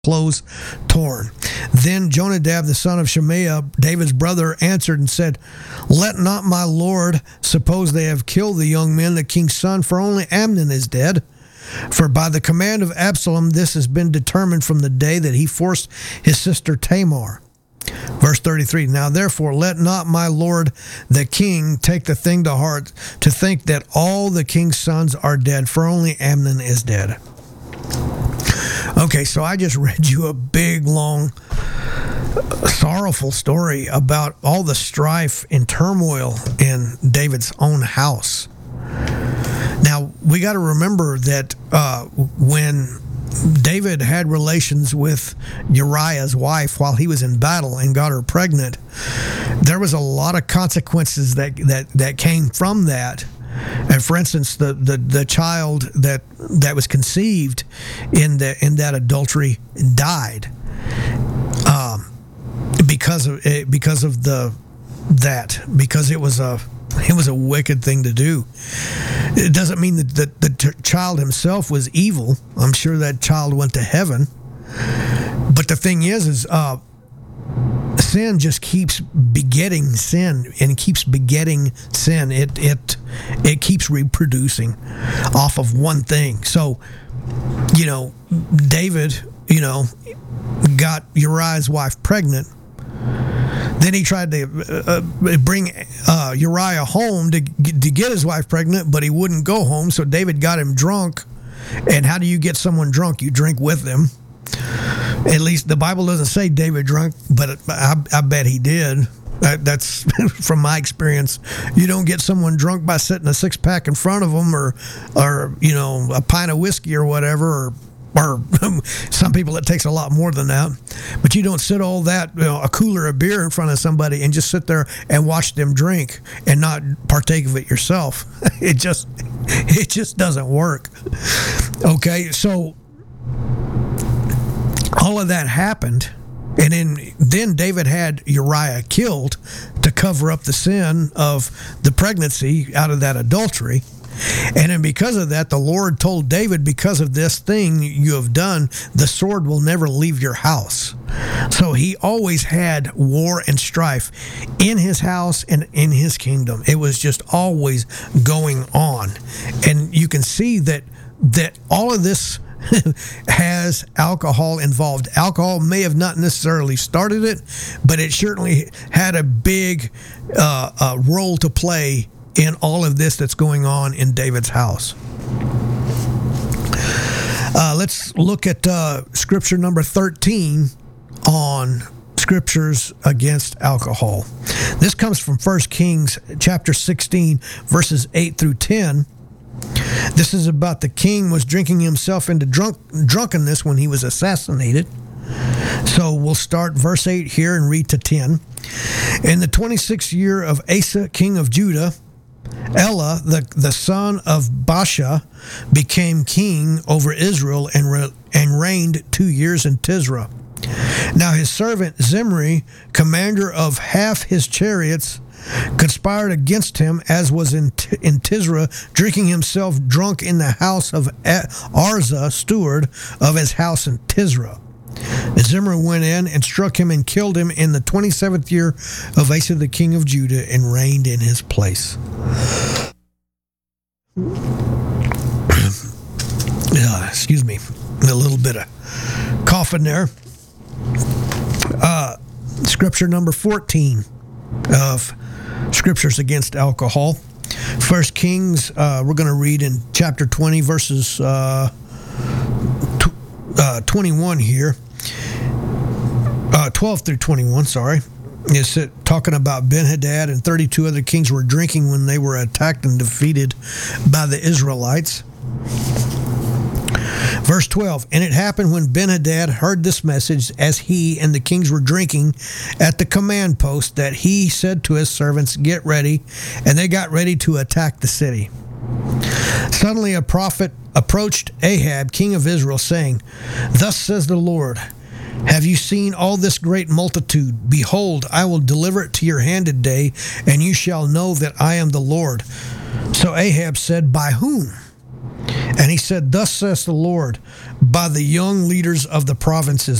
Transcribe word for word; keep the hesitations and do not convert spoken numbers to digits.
clothes torn. Then Jonadab, the son of Shemaiah, David's brother, answered and said, "Let not my lord suppose they have killed the young men, the king's son, for only Amnon is dead. For by the command of Absalom, this has been determined from the day that he forced his sister Tamar." Verse thirty-three, "Now therefore let not my lord the king take the thing to heart to think that all the king's sons are dead, for only Amnon is dead." Okay, so I just read you a big, long, sorrowful story about all the strife and turmoil in David's own house. Now, we got to remember that uh, when David had relations with Uriah's wife while he was in battle and got her pregnant, there was a lot of consequences that, that, that came from that. And for instance, the, the, the child that that was conceived in the in that adultery died um, because of it, because of the that because it was a it was a wicked thing to do. It doesn't mean that the, the t- child himself was evil. I'm sure that child went to heaven. But the thing is, is uh, sin just keeps begetting sin and keeps begetting sin. It it it keeps reproducing off of one thing. So, you know, David, you know, got Uriah's wife pregnant. Then he tried to uh, bring uh, Uriah home to to get his wife pregnant, but he wouldn't go home. So David got him drunk. And how do you get someone drunk? You drink with them. At least the Bible doesn't say David drunk, but I, I bet he did. That, that's from my experience. You don't get someone drunk by setting a six pack in front of them, or, or you know, a pint of whiskey or whatever, or, or some people it takes a lot more than that. But you don't sit all that, you know, a cooler of beer in front of somebody and just sit there and watch them drink and not partake of it yourself. It just, it just doesn't work. Okay, so all of that happened, and then, then David had Uriah killed to cover up the sin of the pregnancy out of that adultery. And then because of that, the Lord told David, because of this thing you have done, the sword will never leave your house. So he always had war and strife in his house and in his kingdom. It was just always going on. And you can see that that all of this has alcohol involved. Alcohol may have not necessarily started it, but it certainly had a big uh, uh, role to play in all of this that's going on in David's house. Uh, let's look at uh, scripture number thirteen on scriptures against alcohol. This comes from First Kings chapter sixteen, verses eight through ten. This is about the king was drinking himself into drunk, drunkenness when he was assassinated. So we'll start verse eight here and read to ten. In the twenty-sixth year of Asa, king of Judah, Elah, the, the son of Baasha, became king over Israel and, re, and reigned two years in Tisra. Now his servant Zimri, commander of half his chariots, conspired against him, as was in, in Tisra, drinking himself drunk in the house of Arza, steward of his house in Tisra. Zimri went in and struck him and killed him in the twenty-seventh year of Asa, the king of Judah, and reigned in his place. uh, excuse me, a little bit of coughing there. Uh, scripture number fourteen of scriptures against alcohol. First Kings, uh, we're going to read in chapter twenty, verses uh, tw- uh, twenty-one here. Uh, twelve through twenty-one, sorry. It's it, talking about Ben-Hadad and thirty-two other kings were drinking when they were attacked and defeated by the Israelites. Verse twelve, and it happened when Ben-Hadad heard this message, as he and the kings were drinking at the command post, that he said to his servants, "Get ready," and they got ready to attack the city. Suddenly a prophet approached Ahab, king of Israel, saying, "Thus says the Lord, have you seen all this great multitude? Behold, I will deliver it to your hand today, and you shall know that I am the Lord." So Ahab said, "By whom?" And And he said, "Thus says the Lord, by the young leaders of the provinces."